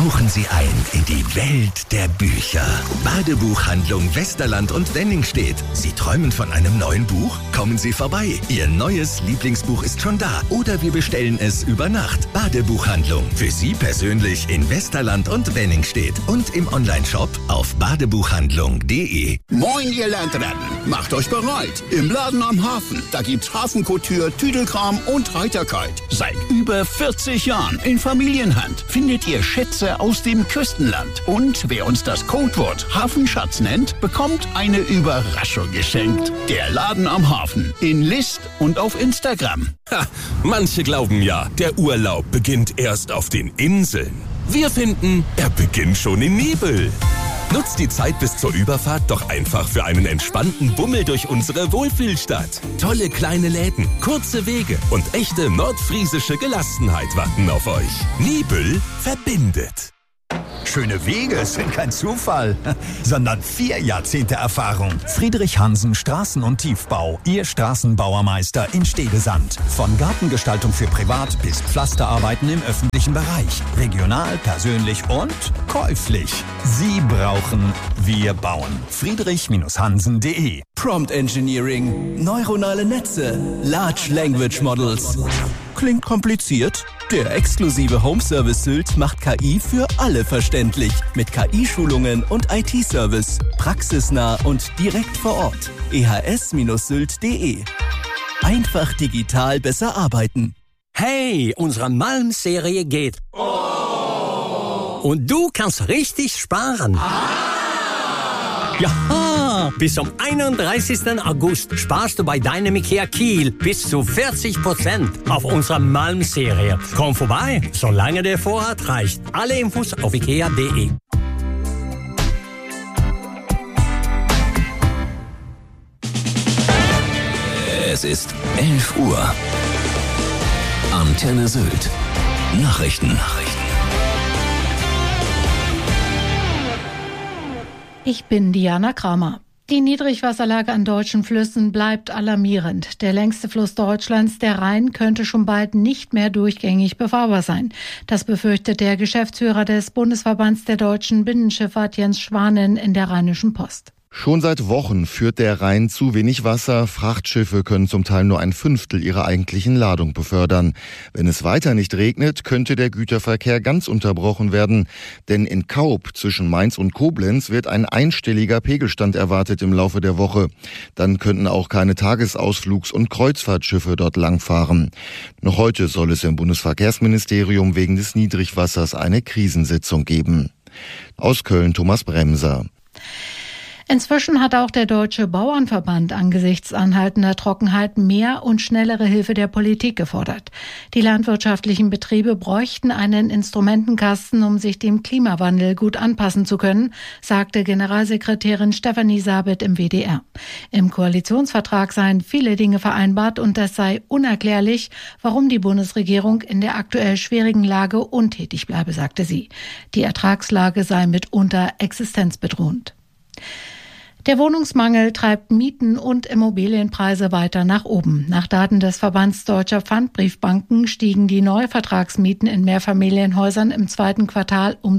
Tauchen Sie ein in die Welt der Bücher. Badebuchhandlung Westerland und Wenningstedt. Sie träumen von einem neuen Buch? Kommen Sie vorbei. Ihr neues Lieblingsbuch ist schon da. Oder wir bestellen es über Nacht. Badebuchhandlung. Für Sie persönlich in Westerland und Wenningstedt. Und im Onlineshop auf badebuchhandlung.de. Moin, ihr Landratten. Macht euch bereit. Im Laden am Hafen. Da gibt's Hafenkouture, Tüdelkram und Heiterkeit. Seit über 40 Jahren in Familienhand findet ihr Schätze aus dem Küstenland. Und wer uns das Codewort Hafenschatz nennt, bekommt eine Überraschung geschenkt. Der Laden am Hafen. In List und auf Instagram. Ha, manche glauben ja, der Urlaub beginnt erst auf den Inseln. Wir finden, er beginnt schon in Nibel. Nutzt die Zeit bis zur Überfahrt doch einfach für einen entspannten Bummel durch unsere Wohlfühlstadt. Tolle kleine Läden, kurze Wege und echte nordfriesische Gelassenheit warten auf euch. Nibel verbindet. Schöne Wege sind kein Zufall, sondern 4 Jahrzehnte Erfahrung. Friedrich Hansen Straßen- und Tiefbau, Ihr Straßenbauermeister in Stedesand. Von Gartengestaltung für Privat bis Pflasterarbeiten im öffentlichen Bereich. Regional, persönlich und käuflich. Sie brauchen, wir bauen. Friedrich-Hansen.de. Prompt Engineering, neuronale Netze, Large Language Models. Klingt kompliziert? Der exklusive Home Service Sylt macht KI für alle verständlich. Mit KI-Schulungen und IT-Service. Praxisnah und direkt vor Ort. ehs-sylt.de. Einfach digital besser arbeiten. Hey, unsere Malm-Serie geht. Oh. Und du kannst richtig sparen. Ja, bis zum 31. August sparst du bei deinem IKEA Kiel bis zu 40% auf unserer Malm-Serie. Komm vorbei, solange der Vorrat reicht. Alle Infos auf ikea.de. Es ist 11 Uhr. Antenne Sylt. Nachrichten. Ich bin Diana Kramer. Die Niedrigwasserlage an deutschen Flüssen bleibt alarmierend. Der längste Fluss Deutschlands, der Rhein, könnte schon bald nicht mehr durchgängig befahrbar sein. Das befürchtet der Geschäftsführer des Bundesverbands der deutschen Binnenschifffahrt Jens Schwanen in der Rheinischen Post. Schon seit Wochen führt der Rhein zu wenig Wasser. Frachtschiffe können zum Teil nur 1/5 ihrer eigentlichen Ladung befördern. Wenn es weiter nicht regnet, könnte der Güterverkehr ganz unterbrochen werden. Denn in Kaub zwischen Mainz und Koblenz wird ein einstelliger Pegelstand erwartet im Laufe der Woche. Dann könnten auch keine Tagesausflugs- und Kreuzfahrtschiffe dort langfahren. Noch heute soll es im Bundesverkehrsministerium wegen des Niedrigwassers eine Krisensitzung geben. Aus Köln Thomas Bremser. Inzwischen hat auch der Deutsche Bauernverband angesichts anhaltender Trockenheit mehr und schnellere Hilfe der Politik gefordert. Die landwirtschaftlichen Betriebe bräuchten einen Instrumentenkasten, um sich dem Klimawandel gut anpassen zu können, sagte Generalsekretärin Stefanie Sabet im WDR. Im Koalitionsvertrag seien viele Dinge vereinbart und es sei unerklärlich, warum die Bundesregierung in der aktuell schwierigen Lage untätig bleibe, sagte sie. Die Ertragslage sei mitunter existenzbedrohend. Der Wohnungsmangel treibt Mieten und Immobilienpreise weiter nach oben. Nach Daten des Verbands Deutscher Pfandbriefbanken stiegen die Neuvertragsmieten in Mehrfamilienhäusern im 2. Quartal um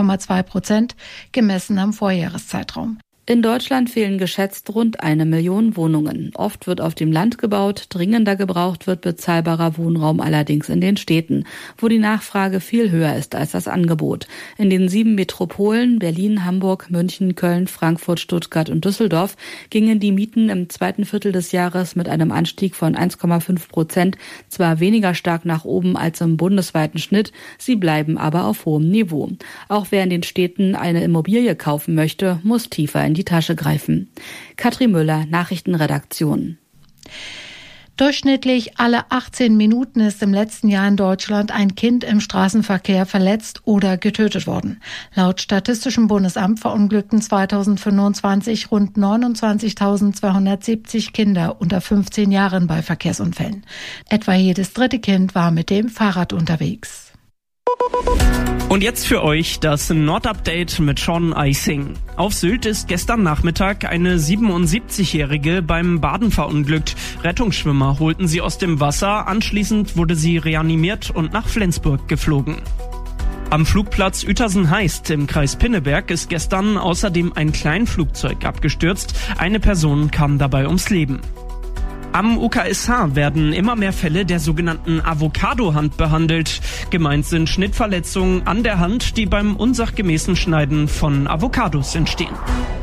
3,2%, gemessen am Vorjahreszeitraum. In Deutschland fehlen geschätzt rund 1 Million Wohnungen. Oft wird auf dem Land gebaut, dringender gebraucht wird bezahlbarer Wohnraum allerdings in den Städten, wo die Nachfrage viel höher ist als das Angebot. In den 7 Metropolen Berlin, Hamburg, München, Köln, Frankfurt, Stuttgart und Düsseldorf gingen die Mieten im zweiten Viertel des Jahres mit einem Anstieg von 1,5% zwar weniger stark nach oben als im bundesweiten Schnitt, sie bleiben aber auf hohem Niveau. Auch wer in den Städten eine Immobilie kaufen möchte, muss tiefer in die Tasche greifen. Katrin Müller, Nachrichtenredaktion. Durchschnittlich alle 18 Minuten ist im letzten Jahr in Deutschland ein Kind im Straßenverkehr verletzt oder getötet worden. Laut Statistischem Bundesamt verunglückten 2025 rund 29.270 Kinder unter 15 Jahren bei Verkehrsunfällen. Etwa jedes dritte Kind war mit dem Fahrrad unterwegs. Und jetzt für euch das Nordupdate mit Sean Eising. Auf Sylt ist gestern Nachmittag eine 77-Jährige beim Baden verunglückt. Rettungsschwimmer holten sie aus dem Wasser, anschließend wurde sie reanimiert und nach Flensburg geflogen. Am Flugplatz Uetersen-Heist im Kreis Pinneberg ist gestern außerdem ein Kleinflugzeug abgestürzt. Eine Person kam dabei ums Leben. Am UKSH werden immer mehr Fälle der sogenannten Avocado-Hand behandelt. Gemeint sind Schnittverletzungen an der Hand, die beim unsachgemäßen Schneiden von Avocados entstehen.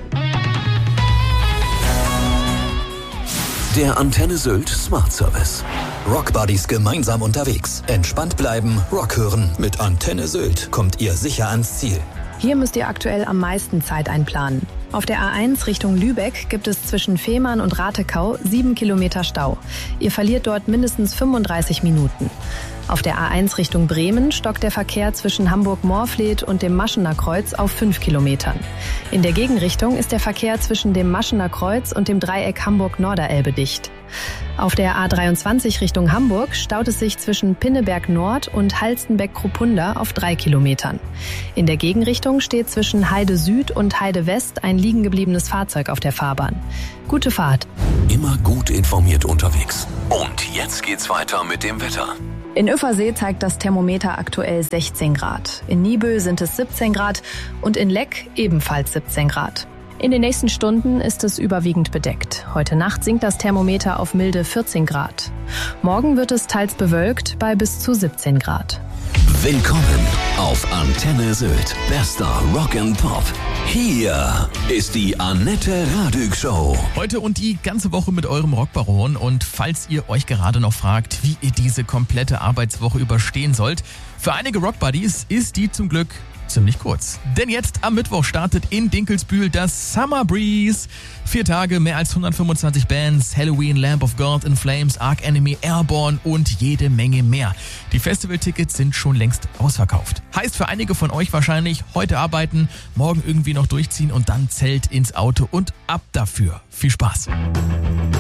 Der Antenne Sylt Smart Service. Rock Buddies gemeinsam unterwegs. Entspannt bleiben, Rock hören. Mit Antenne Sylt kommt ihr sicher ans Ziel. Hier müsst ihr aktuell am meisten Zeit einplanen. Auf der A1 Richtung Lübeck gibt es zwischen Fehmarn und Ratekau 7 Kilometer Stau. Ihr verliert dort mindestens 35 Minuten. Auf der A1 Richtung Bremen stockt der Verkehr zwischen Hamburg-Morfleet und dem Maschener Kreuz auf 5 Kilometern. In der Gegenrichtung ist der Verkehr zwischen dem Maschener Kreuz und dem Dreieck Hamburg-Norderelbe dicht. Auf der A23 Richtung Hamburg staut es sich zwischen Pinneberg Nord und Halstenbeck-Kruppunda auf 3 Kilometern. In der Gegenrichtung steht zwischen Heide Süd und Heide West ein liegengebliebenes Fahrzeug auf der Fahrbahn. Gute Fahrt. Immer gut informiert unterwegs. Und jetzt geht's weiter mit dem Wetter. In Üffersee zeigt das Thermometer aktuell 16 Grad. In Niebüll sind es 17 Grad und in Leck ebenfalls 17 Grad. In den nächsten Stunden ist es überwiegend bedeckt. Heute Nacht sinkt das Thermometer auf milde 14 Grad. Morgen wird es teils bewölkt bei bis zu 17 Grad. Willkommen auf Antenne Sylt. Bester Rock and Pop. Hier ist die Annette Radig Show. Heute und die ganze Woche mit eurem Rockbaron. Und falls ihr euch gerade noch fragt, wie ihr diese komplette Arbeitswoche überstehen sollt, für einige Rockbuddies ist die zum Glück ziemlich kurz. Denn jetzt am Mittwoch startet in Dinkelsbühl das Summer Breeze. 4 Tage, mehr als 125 Bands, Halloween, Lamb of God, In Flames, Arch Enemy, Airborne und jede Menge mehr. Die Festivaltickets sind schon längst ausverkauft. Heißt für einige von euch wahrscheinlich heute arbeiten, morgen irgendwie noch durchziehen und dann Zelt ins Auto und ab dafür. Viel Spaß!